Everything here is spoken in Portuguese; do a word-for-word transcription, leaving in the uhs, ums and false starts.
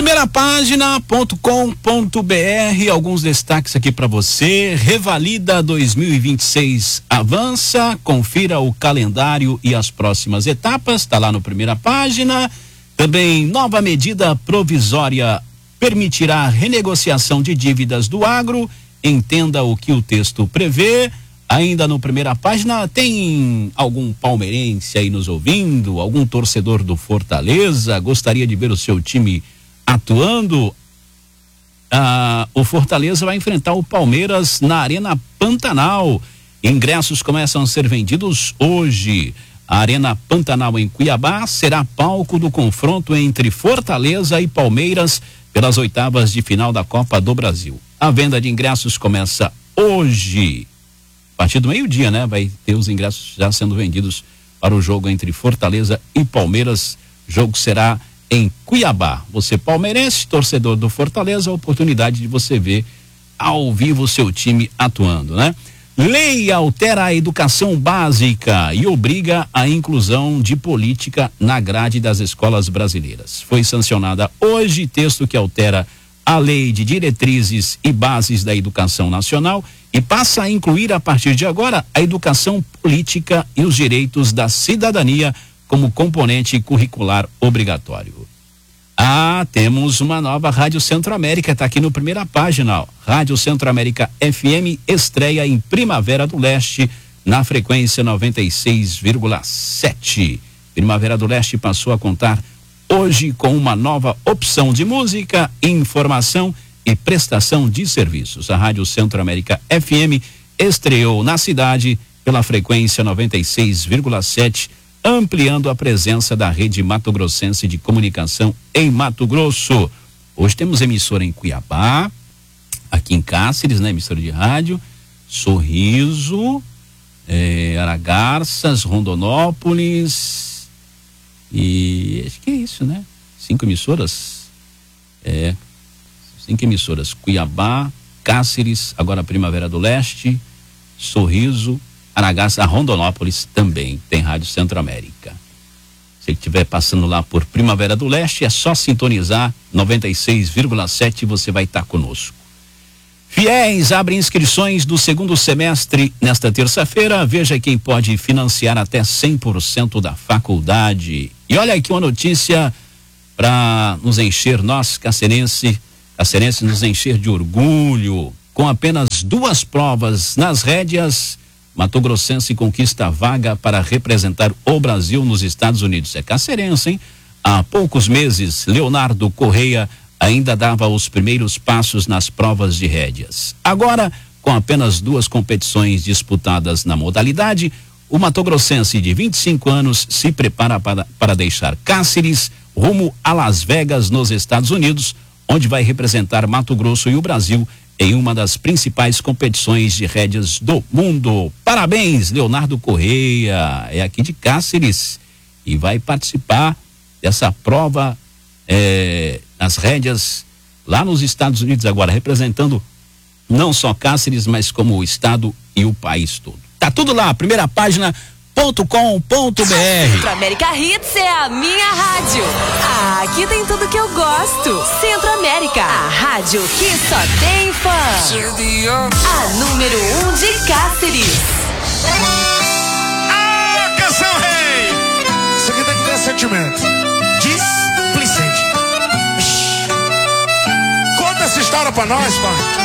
primeira página ponto com ponto br, alguns destaques aqui para você. Revalida dois mil e vinte e seis avança, confira o calendário e as próximas etapas, está lá no primeira página. Também nova medida provisória permitirá renegociação de dívidas do agro, entenda o que o texto prevê. Ainda no primeira página tem algum palmeirense aí nos ouvindo, algum torcedor do Fortaleza, gostaria de ver o seu time atuando. Ah, o Fortaleza vai enfrentar o Palmeiras na Arena Pantanal. Ingressos começam a ser vendidos hoje. A Arena Pantanal em Cuiabá será palco do confronto entre Fortaleza e Palmeiras pelas oitavas de final da Copa do Brasil. A venda de ingressos começa hoje. A partir do meio-dia, né? Vai ter os ingressos já sendo vendidos para o jogo entre Fortaleza e Palmeiras. O jogo será em Cuiabá. Você palmeirense, torcedor do Fortaleza, a oportunidade de você ver ao vivo o seu time atuando, né? Lei altera a educação básica e obriga a inclusão de política na grade das escolas brasileiras. Foi sancionada hoje texto que altera a Lei de Diretrizes e Bases da Educação Nacional e passa a incluir a partir de agora a educação política e os direitos da cidadania como componente curricular obrigatório. Ah, temos uma nova Rádio Centro-América, está aqui no primeira página, ó. Rádio Centro-América F M estreia em Primavera do Leste na frequência noventa e seis vírgula sete. Primavera do Leste passou a contar hoje com uma nova opção de música, informação e prestação de serviços. A Rádio Centro-América F M estreou na cidade pela frequência noventa e seis vírgula sete, ampliando a presença da rede mato-grossense de comunicação em Mato Grosso. Hoje temos emissora em Cuiabá, aqui em Cáceres, né? Emissora de rádio, Sorriso, eh, Aragarças, Rondonópolis e acho que é isso, né? Cinco emissoras, é, cinco emissoras, Cuiabá, Cáceres, agora Primavera do Leste, Sorriso, Aragarças, a Rondonópolis também tem Rádio Centro-América. Se estiver passando lá por Primavera do Leste, é só sintonizar noventa e seis vírgula sete, você vai estar conosco. Fiéis abre inscrições do segundo semestre nesta terça-feira. Veja quem pode financiar até cem por cento da faculdade. E olha aqui uma notícia para nos encher, nós, cacerense, cacerense, nos encher de orgulho. Com apenas duas provas nas rédeas, Mato Grossense conquista a vaga para representar o Brasil nos Estados Unidos. É cacerense, hein? Há poucos meses, Leonardo Correia ainda dava os primeiros passos nas provas de rédeas. Agora, com apenas duas competições disputadas na modalidade, o Mato Grossense de vinte e cinco anos se prepara para, para deixar Cáceres rumo a Las Vegas, nos Estados Unidos, onde vai representar Mato Grosso e o Brasil em uma das principais competições de rédeas do mundo. Parabéns, Leonardo Correia, é aqui de Cáceres e vai participar dessa prova é, nas rédeas lá nos Estados Unidos agora, representando não só Cáceres, mas como o estado e o país todo. Tá tudo lá, primeira página ponto com ponto br. Centro-América Hits é a minha rádio. Ah, aqui tem tudo que eu gosto. Centro-América, a rádio que só tem fã. A número um de Cáceres. Ah, canção rei! Isso aqui tem que ter sentimento. Displicente. Conta essa história pra nós, pai.